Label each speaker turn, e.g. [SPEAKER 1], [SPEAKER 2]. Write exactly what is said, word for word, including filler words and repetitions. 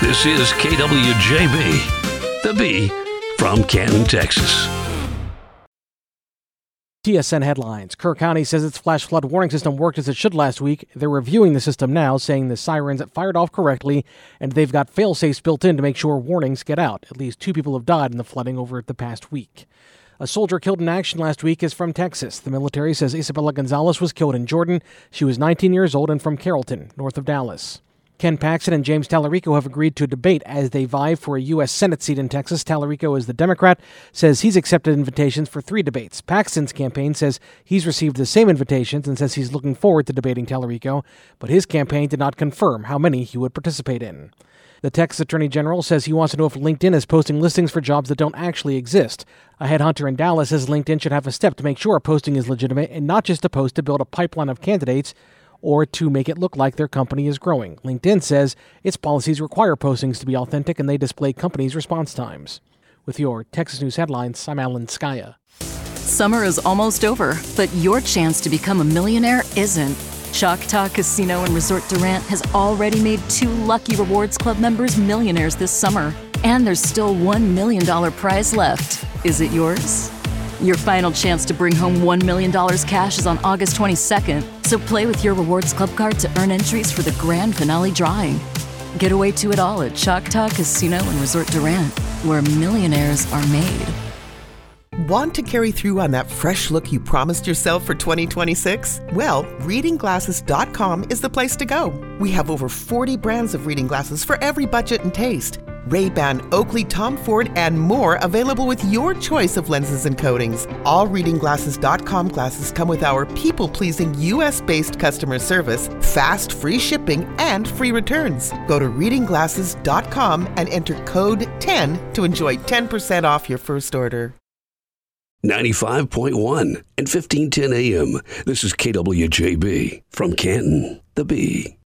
[SPEAKER 1] This is K W J B, the B from Canton, Texas.
[SPEAKER 2] T S N headlines. Kerr County says its flash flood warning system worked as it should last week. They're reviewing the system now, saying the sirens fired off correctly, and they've got fail-safes built in to make sure warnings get out. At least two people have died in the flooding over the past week. A soldier killed in action last week is from Texas. The military says Isabella Gonzalez was killed in Jordan. She was nineteen years old and from Carrollton, north of Dallas. Ken Paxton and James Tallarico have agreed to debate as they vie for a U S Senate seat in Texas. Tallarico is the Democrat, says he's accepted invitations for three debates. Paxton's campaign says he's received the same invitations and says he's looking forward to debating Tallarico, but his campaign did not confirm how many he would participate in. The Texas Attorney General says he wants to know if LinkedIn is posting listings for jobs that don't actually exist. A headhunter in Dallas says LinkedIn should have a step to make sure a posting is legitimate and not just a post to build a pipeline of candidates or to make it look like their company is growing. LinkedIn says its policies require postings to be authentic and they display companies' response times. With your Texas News headlines, I'm Alan Skaya.
[SPEAKER 3] Summer is almost over, but your chance to become a millionaire isn't. Choctaw Casino and Resort Durant has already made two lucky Rewards Club members millionaires this summer. And there's still one million dollars prize left. Is it yours? Your final chance to bring home one million dollars cash is on August twenty-second, so play with your Rewards Club card to earn entries for the grand finale drawing. Get away to it all at Choctaw Casino and Resort Durant, where millionaires are made.
[SPEAKER 4] Want to carry through on that fresh look you promised yourself for twenty twenty-six? Well, reading glasses dot com is the place to go. We have over forty brands of reading glasses for every budget and taste. Ray-Ban, Oakley, Tom Ford, and more available with your choice of lenses and coatings. All reading glasses dot com glasses come with our people-pleasing U S-based customer service, fast, free shipping, and free returns. Go to reading glasses dot com and enter code ten to enjoy ten percent off your first order.
[SPEAKER 1] ninety-five point one and fifteen ten A M. This is K W J B from Canton, the B.